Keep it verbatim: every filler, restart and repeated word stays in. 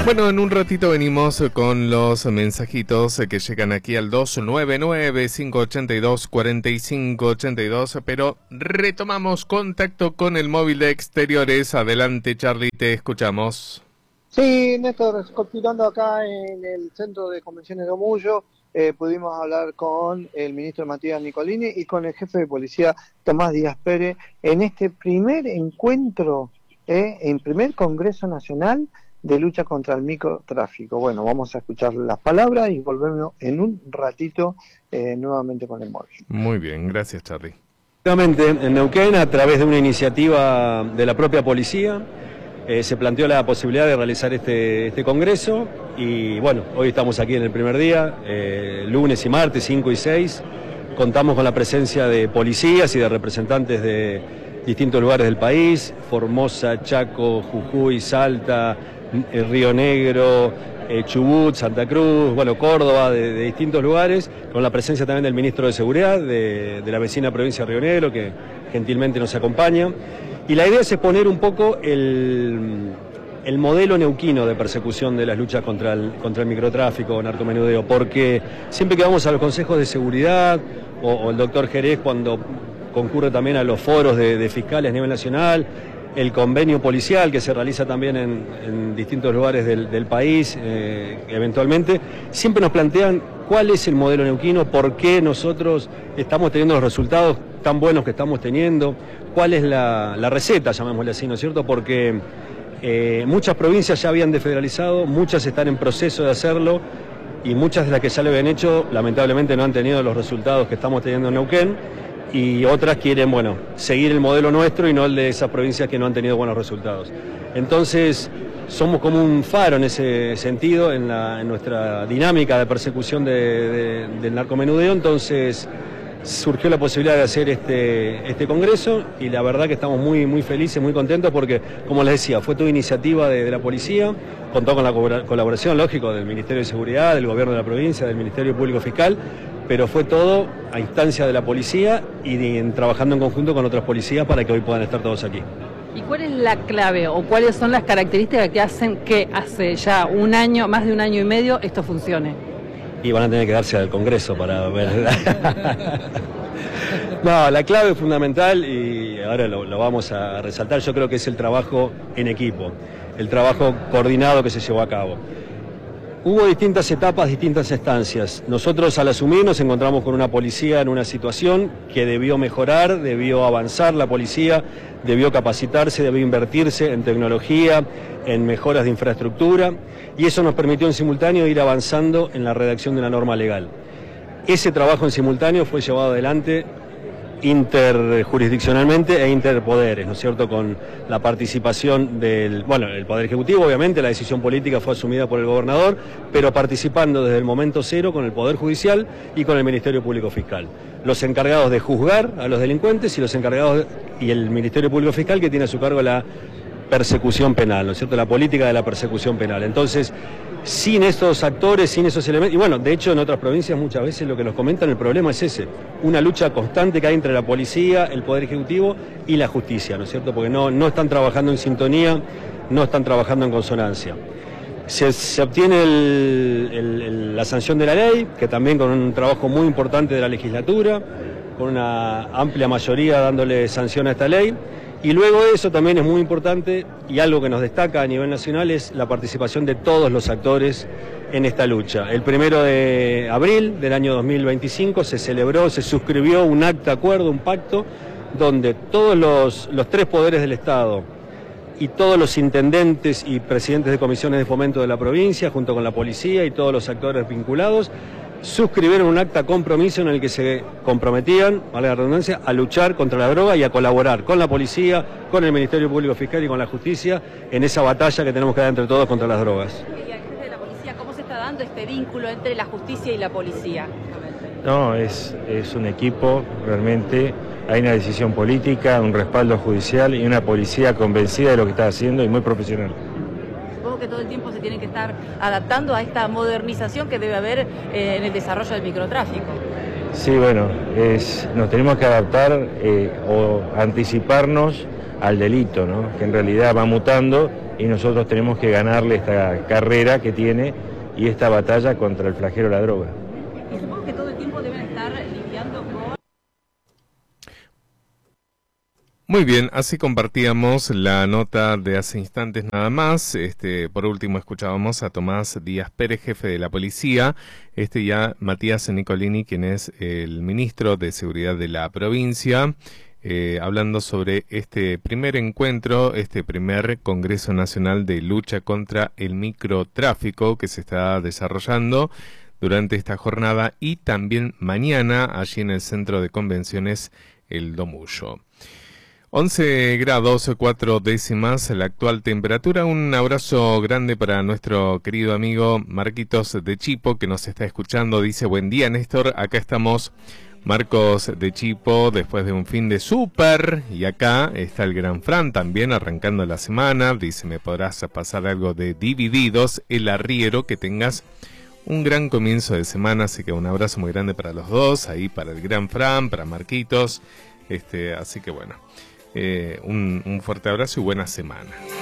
Bueno, en un ratito venimos con los mensajitos que llegan aquí al dos nueve nueve, cinco ocho dos, cuatro cinco ocho dos, pero retomamos contacto con el móvil de Exteriores. Adelante, Charlie, te escuchamos. Sí, Néstor, continuando acá en el Centro de Convenciones de Omullo, eh, pudimos hablar con el ministro Matías Nicolini y con el jefe de policía Tomás Díaz Pérez en este primer encuentro, eh, en primer Congreso Nacional de lucha contra el microtráfico. Bueno, vamos a escuchar las palabras y volvemos en un ratito eh, nuevamente con el móvil. Muy bien, gracias, Charlie. Nuevamente, en Neuquén, a través de una iniciativa de la propia policía, eh, se planteó la posibilidad de realizar este, este congreso y bueno, hoy estamos aquí en el primer día, eh, lunes y martes, cinco y seis, contamos con la presencia de policías y de representantes de distintos lugares del país, Formosa, Chaco, Jujuy, Salta, el Río Negro, eh, Chubut, Santa Cruz, bueno, Córdoba, de, de distintos lugares, con la presencia también del ministro de Seguridad de, de la vecina provincia de Río Negro, que gentilmente nos acompaña. Y la idea es exponer un poco el, el modelo neuquino de persecución de las luchas contra el, contra el microtráfico o narcomenudeo, porque siempre que vamos a los consejos de seguridad, o, o el doctor Jerez cuando concurre también a los foros de, de fiscales a nivel nacional, el convenio policial que se realiza también en, en distintos lugares del, del país, eh, eventualmente, siempre nos plantean cuál es el modelo neuquino, por qué nosotros estamos teniendo los resultados tan buenos que estamos teniendo, cuál es la, la receta, llamémosle así, ¿no es cierto? Porque eh, muchas provincias ya habían desfederalizado, muchas están en proceso de hacerlo y muchas de las que ya lo habían hecho, lamentablemente no han tenido los resultados que estamos teniendo en Neuquén. Y otras quieren, bueno, seguir el modelo nuestro y no el de esas provincias que no han tenido buenos resultados. Entonces, somos como un faro en ese sentido, en, la, en nuestra dinámica de persecución de, de, del narcomenudeo. Entonces, surgió la posibilidad de hacer este, este congreso y la verdad que estamos muy, muy felices, muy contentos porque, como les decía, fue toda iniciativa de, de la policía, contó con la colaboración, lógico, del Ministerio de Seguridad, del Gobierno de la provincia, del Ministerio Público Fiscal, pero fue todo a instancia de la policía y de, en, trabajando en conjunto con otras policías para que hoy puedan estar todos aquí. ¿Y cuál es la clave o cuáles son las características que hacen que hace ya un año, más de un año y medio, esto funcione? Y van a tener que darse al Congreso para ver. No, la clave fundamental, y ahora lo, lo vamos a resaltar, yo creo que es el trabajo en equipo, el trabajo coordinado que se llevó a cabo. Hubo distintas etapas, distintas instancias. Nosotros al asumir nos encontramos con una policía en una situación que debió mejorar, debió avanzar la policía, debió capacitarse, debió invertirse en tecnología, en mejoras de infraestructura, y eso nos permitió en simultáneo ir avanzando en la redacción de una norma legal. Ese trabajo en simultáneo fue llevado adelante interjurisdiccionalmente e interpoderes, ¿no es cierto?, con la participación del, bueno, el Poder Ejecutivo, obviamente, la decisión política fue asumida por el gobernador, pero participando desde el momento cero con el Poder Judicial y con el Ministerio Público Fiscal. Los encargados de juzgar a los delincuentes y los encargados, de, y el Ministerio Público Fiscal que tiene a su cargo la persecución penal, ¿no es cierto?, la política de la persecución penal. Entonces, sin estos actores, sin esos elementos, y bueno, de hecho en otras provincias muchas veces lo que nos comentan, el problema es ese, una lucha constante que hay entre la policía, el Poder Ejecutivo y la justicia, ¿no es cierto?, porque no, no están trabajando en sintonía, no están trabajando en consonancia. Se, se obtiene el, el, el, la sanción de la ley, que también con un trabajo muy importante de la legislatura, con una amplia mayoría dándole sanción a esta ley. Y luego de eso también es muy importante, y algo que nos destaca a nivel nacional, es la participación de todos los actores en esta lucha. El primero de abril del año dos mil veinticinco se celebró, se suscribió un acta acuerdo, un pacto, donde todos los, los tres poderes del Estado y todos los intendentes y presidentes de comisiones de fomento de la provincia, junto con la policía y todos los actores vinculados, suscribieron un acta compromiso en el que se comprometían, vale la redundancia, a luchar contra la droga y a colaborar con la policía, con el Ministerio Público Fiscal y con la justicia en esa batalla que tenemos que dar entre todos contra las drogas. Y al jefe de la policía, ¿cómo se está dando este vínculo entre la justicia y la policía? No, es, es un equipo, realmente hay una decisión política, un respaldo judicial y una policía convencida de lo que está haciendo y muy profesional. Que todo el tiempo se tienen que estar adaptando a esta modernización que debe haber eh, en el desarrollo del microtráfico. Sí, bueno, es, nos tenemos que adaptar eh, o anticiparnos al delito, ¿no?, que en realidad va mutando y nosotros tenemos que ganarle esta carrera que tiene y esta batalla contra el flagelo de la droga. Y supongo que todo el tiempo deben estar lidiando con... Muy bien, así compartíamos la nota de hace instantes nada más. Este, por último escuchábamos a Tomás Díaz Pérez, jefe de la policía. Este ya Matías Nicolini, quien es el ministro de Seguridad de la provincia, eh, hablando sobre este primer encuentro, este primer Congreso Nacional de Lucha contra el Microtráfico que se está desarrollando durante esta jornada y también mañana allí en el Centro de Convenciones El Domullo. once grados cuatro décimas la actual temperatura. Un abrazo grande para nuestro querido amigo Marquitos de Chipo que nos está escuchando. Dice: buen día, Néstor, acá estamos Marcos de Chipo después de un fin de súper, y acá está el Gran Fran también arrancando la semana. Dice: me podrás pasar algo de Divididos, el arriero, que tengas un gran comienzo de semana. Así que un abrazo muy grande para los dos, ahí para el Gran Fran, para Marquitos, este, así que bueno. Eh, un, un fuerte abrazo y buena semana.